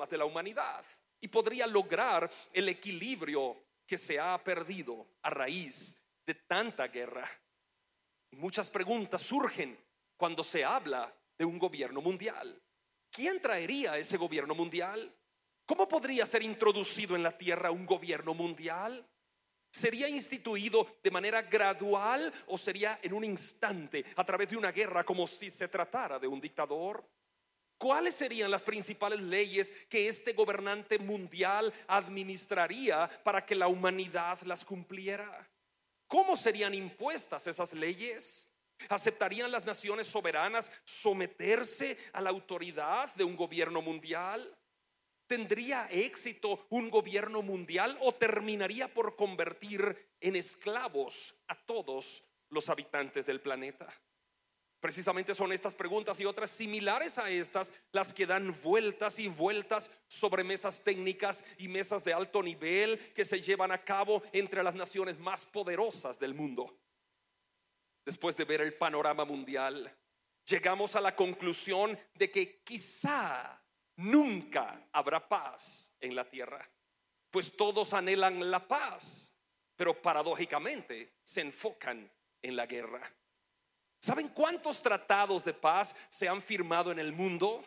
problemas de la humanidad y podría lograr el equilibrio que se ha perdido a raíz de tanta guerra. Muchas preguntas surgen cuando se habla de un gobierno mundial. ¿Quién traería ese gobierno mundial? ¿Cómo podría ser introducido en la tierra un gobierno mundial? ¿Sería instituido de manera gradual o sería en un instante a través de una guerra como si se tratara de un dictador? ¿Cuáles serían las principales leyes que este gobernante mundial administraría para que la humanidad las cumpliera? ¿Cómo serían impuestas esas leyes? ¿Aceptarían las naciones soberanas someterse a la autoridad de un gobierno mundial? ¿Tendría éxito un gobierno mundial o terminaría por convertir en esclavos a todos los habitantes del planeta? Precisamente son estas preguntas y otras similares a estas las que dan vueltas y vueltas sobre mesas técnicas y mesas de alto nivel que se llevan a cabo entre las naciones más poderosas del mundo. Después de ver el panorama mundial, llegamos a la conclusión de que quizá nunca habrá paz en la tierra, pues todos anhelan la paz, pero paradójicamente se enfocan en la guerra. ¿Saben cuántos tratados de paz se han firmado en el mundo?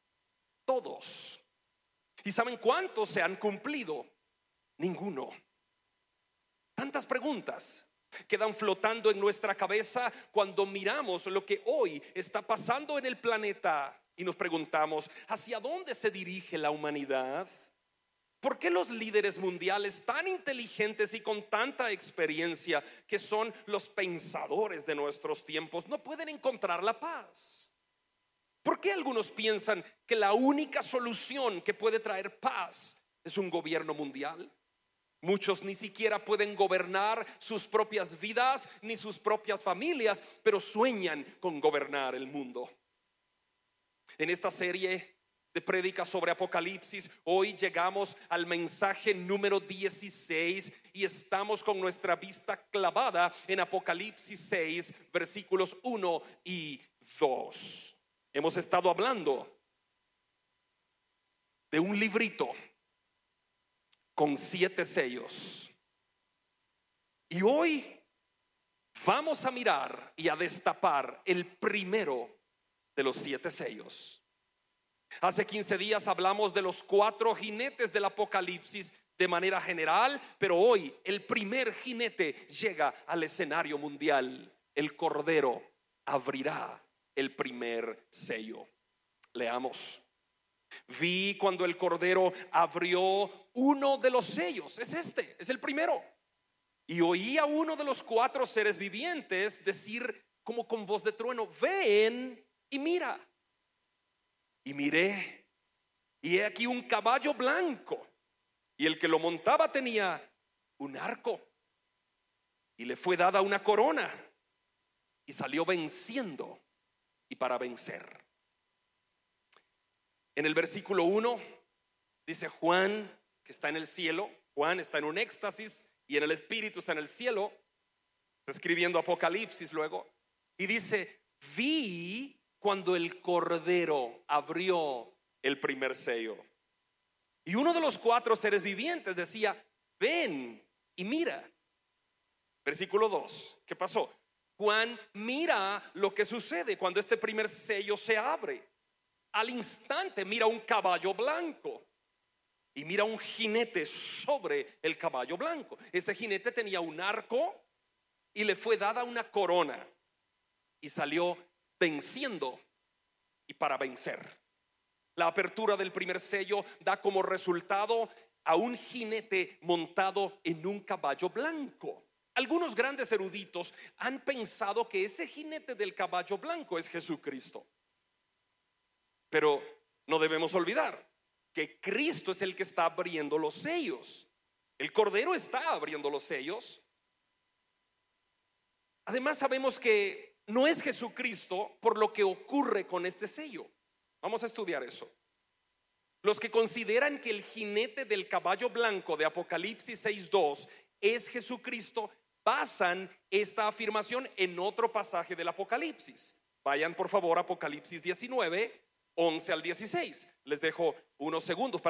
Todos. ¿Y saben cuántos se han cumplido? Ninguno. Tantas preguntas quedan flotando en nuestra cabeza cuando miramos lo que hoy está pasando en el planeta y nos preguntamos, ¿hacia dónde se dirige la humanidad? ¿Por qué los líderes mundiales tan inteligentes y con tanta experiencia, que son los pensadores de nuestros tiempos, no pueden encontrar la paz? ¿Por qué algunos piensan que la única solución que puede traer paz es un gobierno mundial? Muchos ni siquiera pueden gobernar sus propias vidas ni sus propias familias, pero sueñan con gobernar el mundo. En esta serie de prédicas sobre Apocalipsis, hoy llegamos al mensaje número 16 y estamos con nuestra vista clavada en Apocalipsis 6, versículos 1 y 2. Hemos estado hablando de un librito con 7 sellos. Y hoy vamos a mirar y a destapar el primero de los 7 sellos. Hace 15 días hablamos de los 4 jinetes del Apocalipsis de manera general, pero hoy el primer jinete llega al escenario mundial. El Cordero abrirá el primer sello. Leamos. Vi cuando el Cordero abrió uno de los sellos. Es el primero. Y oí a uno de los 4 seres vivientes decir como con voz de trueno: ven y mira. Y miré, y he aquí un caballo blanco, y el que lo montaba tenía un arco, y le fue dada una corona, y salió venciendo y para vencer. En el versículo 1 dice Juan, que está en el cielo. Juan está en un éxtasis y en el espíritu está en el cielo, está escribiendo Apocalipsis luego, y dice: vi cuando el Cordero abrió el primer sello. Y uno de los 4 seres vivientes decía: ven y mira. Versículo 2, ¿qué pasó? Juan mira lo que sucede cuando este primer sello se abre. Al instante mira un caballo blanco y mira un jinete sobre el caballo blanco. Ese jinete tenía un arco y le fue dada una corona, y salió venciendo y para vencer. La apertura del primer sello da como resultado a un jinete montado en un caballo blanco. Algunos grandes eruditos han pensado que ese jinete del caballo blanco es Jesucristo. Pero no debemos olvidar que Cristo es el que está abriendo los sellos. El Cordero está abriendo los sellos. Además sabemos que no es Jesucristo por lo que ocurre con este sello. Vamos a estudiar eso. Los que consideran que el jinete del caballo blanco de Apocalipsis 6:2 es Jesucristo, basan esta afirmación en otro pasaje del Apocalipsis. Vayan por favor a Apocalipsis 19, 11 al 16. Les dejo unos segundos para